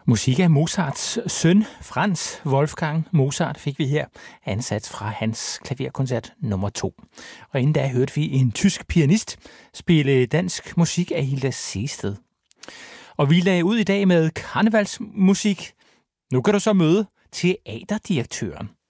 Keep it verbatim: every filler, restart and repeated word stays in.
Musik af Mozarts søn, Franz Wolfgang Mozart, fik vi her ansat fra hans klaverkoncert nummer to. Og inden da hørte vi en tysk pianist spille dansk musik af Hilda Sehested. Og vi lagde ud i dag med karnevalsmusik. Nu kan du så møde teaterdirektøren.